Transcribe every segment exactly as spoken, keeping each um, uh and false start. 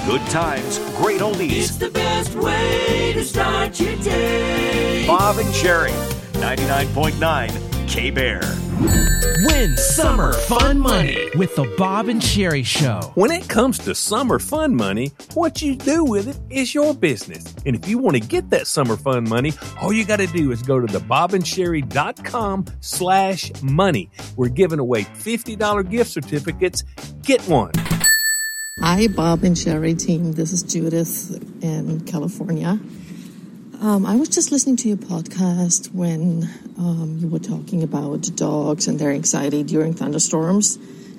Good times, great oldies. It's the best way to start your day. Bob and Sherry, ninety-nine point nine K-Bear. Win summer fun money with the Bob and Sherry Show. When it comes to summer fun money, what you do with it is your business. And if you want to get that summer fun money, all you got to do is go to the bob and sherry dot com slash money. We're giving away fifty dollars gift certificates. Get one. Hi, Bob and Sherry team. This is Judith in California. Um, I was just listening to your podcast when um, you were talking about dogs and their anxiety during thunderstorms.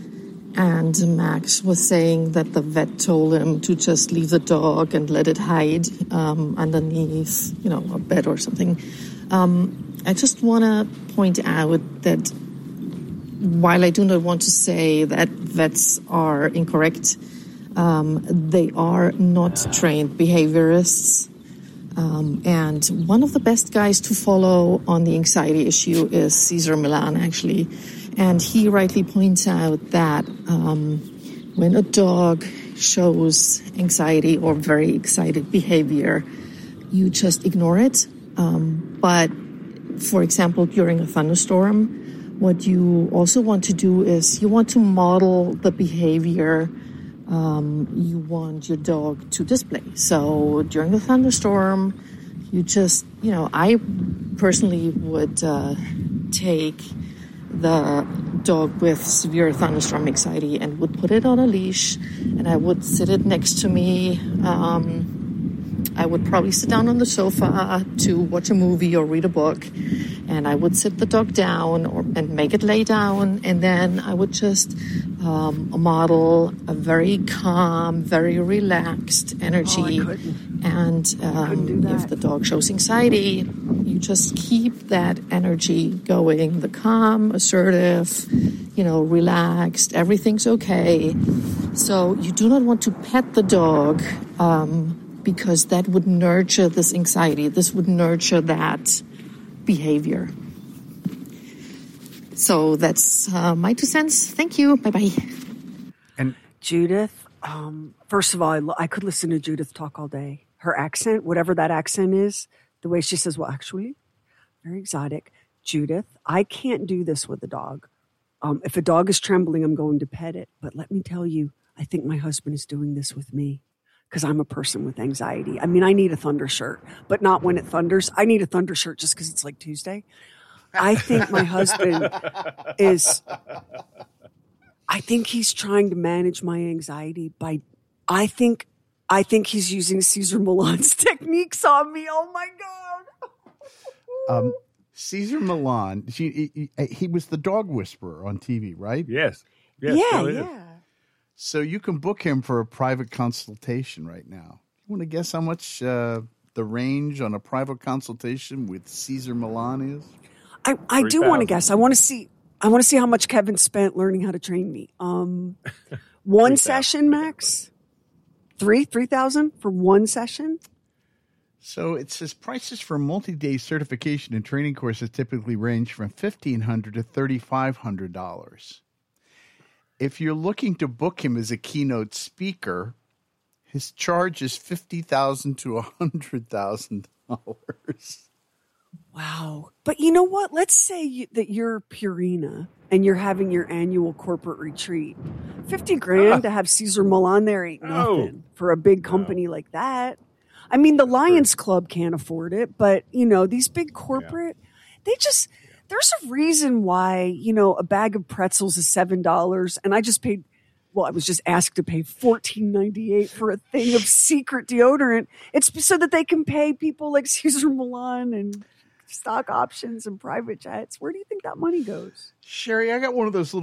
And Max was saying that the vet told him to just leave the dog and let it hide um, underneath, you know, a bed or something. Um, I just want to point out that while I do not want to say that vets are incorrect, um, they are not trained behaviorists. Um, and one of the best guys to follow on the anxiety issue is Cesar Millan, actually. And he rightly points out that um, when a dog shows anxiety or very excited behavior, you just ignore it. Um, but, for example, during a thunderstorm, what you also want to do is you want to model the behavior Um, you want your dog to display. So during a thunderstorm, you just, you know, I personally would uh, take the dog with severe thunderstorm anxiety and would put it on a leash, and I would sit it next to me. Um, I would probably sit down on the sofa to watch a movie or read a book, and I would sit the dog down or, and make it lay down, and then I would just um, model a very calm, very relaxed energy. Oh, I couldn't. And um, couldn't do that. If the dog shows anxiety, you just keep that energy going. The calm, assertive, you know, relaxed, everything's okay. So you do not want to pet the dog um, because that would nurture this anxiety. This would nurture that behavior. So that's uh, my two cents. Thank you. Bye-bye. And Judith, um, first of all, I, lo- I could listen to Judith talk all day. Her accent, whatever that accent is, the way she says, well, actually, very exotic. Judith, I can't do this with a dog. Um, if a dog is trembling, I'm going to pet it. But let me tell you, I think my husband is doing this with me because I'm a person with anxiety. I mean, I need a thunder shirt, but not when it thunders. I need a thunder shirt just because it's like Tuesday. I think my husband is, I think he's trying to manage my anxiety by, I think, I think he's using Cesar Millan's techniques on me. Oh my God. um, Cesar Millan, she, he, he was the dog whisperer on T V, right? Yes. yes yeah, so yeah. So you can book him for a private consultation right now. You want to guess how much uh, the range on a private consultation with Cesar Millan is? I, I do want to guess. I want to see. I want to see how much Kevin spent learning how to train me. Um, one session, Max. Three, three thousand for one session. So it says prices for multi-day certification and training courses typically range from fifteen hundred dollars to thirty-five hundred dollars. If you're looking to book him as a keynote speaker, his charge is fifty thousand dollars to one hundred thousand dollars. Wow. But you know what? Let's say you, that you're Purina and you're having your annual corporate retreat. fifty grand uh, to have Cesar Millan there ain't nothing oh. for a big company no. like that. I mean, the Lions Club can't afford it, but, you know, these big corporate, yeah. they just, there's a reason why, you know, a bag of pretzels is seven dollars and I just paid, well, I was just asked to pay fourteen ninety-eight for a thing of secret deodorant. It's so that they can pay people like Cesar Millan and stock options and private jets. Where do you think that money goes? Sherry, I got one of those little